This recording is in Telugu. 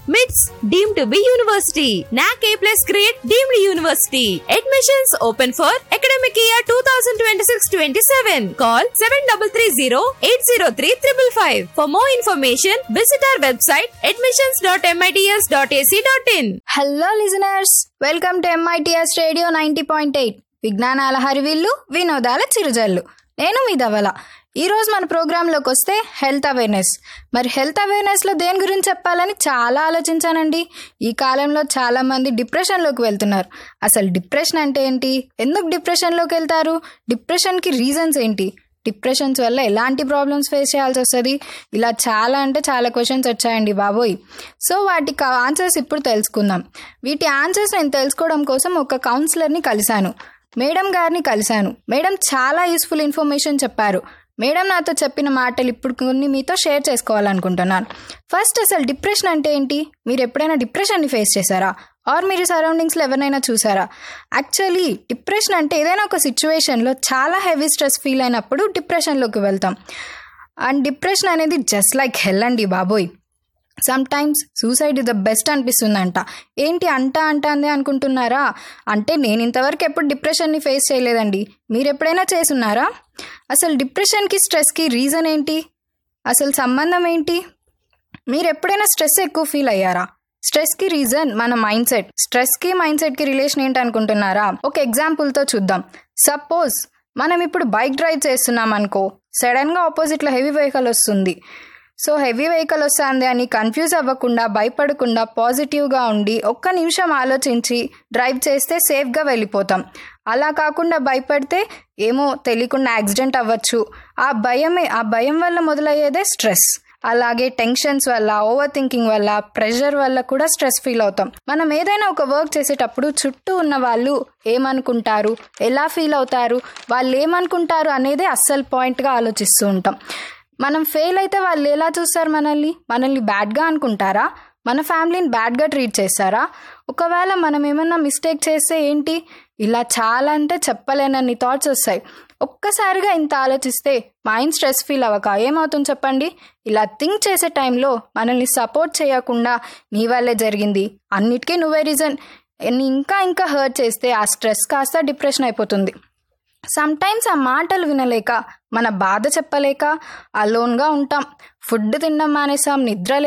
MITS deemed to be university. NAC A+ grade deemed university. Admissions open for academic year 2026-27. Call 7330-803-555. For more information, visit our website admissions.mits.ac.in. Hello listeners, welcome to MITS radio 90.8. విజ్ఞానాల హరివిల్లు, వినోదాల చిరుజల్లు. నేను మీ ధవల. ఈరోజు మన ప్రోగ్రాంలోకి వస్తే హెల్త్ అవేర్నెస్. మరి హెల్త్ అవేర్నెస్లో దేని గురించి చెప్పాలని చాలా ఆలోచించానండి. ఈ కాలంలో చాలామంది డిప్రెషన్లోకి వెళ్తున్నారు. అసలు డిప్రెషన్ అంటే ఏంటి, ఎందుకు డిప్రెషన్లోకి వెళ్తారు, డిప్రెషన్కి రీజన్స్ ఏంటి, డిప్రెషన్స్ వల్ల ఎలాంటి ప్రాబ్లమ్స్ ఫేస్ చేయాల్సి వస్తుంది, ఇలా చాలా అంటే చాలా క్వశ్చన్స్ వచ్చాయండి బాబోయ్. సో వాటికి ఆన్సర్స్ ఇప్పుడు తెలుసుకుందాం. వీటి ఆన్సర్స్ నేను తెలుసుకోవడం కోసం ఒక కౌన్సిలర్ని కలిశాను, మేడం గారిని కలిశాను. మేడం చాలా యూస్ఫుల్ ఇన్ఫర్మేషన్ చెప్పారు. మేడం నాతో చెప్పిన మాటలు ఇప్పుడు కొన్ని మీతో షేర్ చేసుకోవాలనుకుంటున్నాను. ఫస్ట్, అసలు డిప్రెషన్ అంటే ఏంటి? మీరు ఎప్పుడైనా డిప్రెషన్ని ఫేస్ చేశారా? ఆర్ మీరు సరౌండింగ్స్లో ఎవరినైనా చూసారా? యాక్చువల్లీ డిప్రెషన్ అంటే ఏదైనా ఒక సిచ్యువేషన్లో చాలా హెవీ స్ట్రెస్ ఫీల్ అయినప్పుడు డిప్రెషన్లోకి వెళ్తాం. అండ్ డిప్రెషన్ అనేది జస్ట్ లైక్ హెల్ అండి బాబోయ్. Some times suicide is the best అనిపిస్తుందంట. ఏంటి అందే అనుకుంటున్నారా? అంటే నేను ఇంతవరకు ఎప్పుడు డిప్రెషన్ని ఫేస్ చేయలేదండి. మీరు ఎప్పుడైనా చేసున్నారా? అసలు డిప్రెషన్కి స్ట్రెస్కి రీజన్ ఏంటి, అసలు సంబంధం ఏంటి? మీరు ఎప్పుడైనా స్ట్రెస్ ఎక్కువ ఫీల్ అయ్యారా? స్ట్రెస్కి రీజన్ మన మైండ్ సెట్. స్ట్రెస్కి మైండ్ సెట్కి రిలేషన్ ఏంటి అనుకుంటున్నారా? ఒక ఎగ్జాంపుల్తో చూద్దాం. సపోజ్ మనం ఇప్పుడు బైక్ డ్రైవ్ చేస్తున్నాం అనుకో, సడన్గా ఆపోజిట్లో హెవీ వెహికల్ వస్తుంది. సో హెవీ వెహికల్ వస్తుంది అని కన్ఫ్యూజ్ అవ్వకుండా, భయపడకుండా, పాజిటివ్గా ఉండి ఒక్క నిమిషం ఆలోచించి డ్రైవ్ చేస్తే సేఫ్గా వెళ్ళిపోతాం. అలా కాకుండా భయపడితే ఏమో తెలియకుండా యాక్సిడెంట్ అవ్వచ్చు. ఆ భయం వల్ల మొదలయ్యేదే స్ట్రెస్. అలాగే టెన్షన్స్ వల్ల, ఓవర్ థింకింగ్ వల్ల, ప్రెషర్ వల్ల కూడా స్ట్రెస్ ఫీల్ అవుతాం. మనం ఏదైనా ఒక వర్క్ చేసేటప్పుడు చుట్టూ ఉన్న వాళ్ళు ఏమనుకుంటారు, ఎలా ఫీల్ అవుతారు, వాళ్ళు ఏమనుకుంటారు అనేదే అస్సలు పాయింట్గా ఆలోచిస్తూ ఉంటాం. మనం ఫెయిల్ అయితే వాళ్ళు ఎలా చూస్తారు? మనల్ని బ్యాడ్గా అనుకుంటారా? మన ఫ్యామిలీని బ్యాడ్గా ట్రీట్ చేస్తారా? ఒకవేళ మనం ఏమన్నా మిస్టేక్ చేస్తే ఏంటి? ఇలా చాలా అంటే చెప్పలేనన్ని థాట్స్ వస్తాయి. ఒక్కసారిగా ఇంత ఆలోచిస్తే మైండ్ స్ట్రెస్ ఫీల్ అవ్వక ఏమవుతుంది చెప్పండి? ఇలా థింక్ చేసే టైంలో మనల్ని సపోర్ట్ చేయకుండా నీ వల్లే జరిగింది, అన్నిటికీ నువ్వే రీజన్, ఇంకా హర్ట్ చేస్తే ఆ స్ట్రెస్ కాస్త డిప్రెషన్ అయిపోతుంది. సమ్టైమ్స్ ఆ మాటలు వినలేక, మన బాధ చెప్పలేక అలోన్గా ఉంటాం. ఫుడ్ తినడం మానేసాం, నిద్ర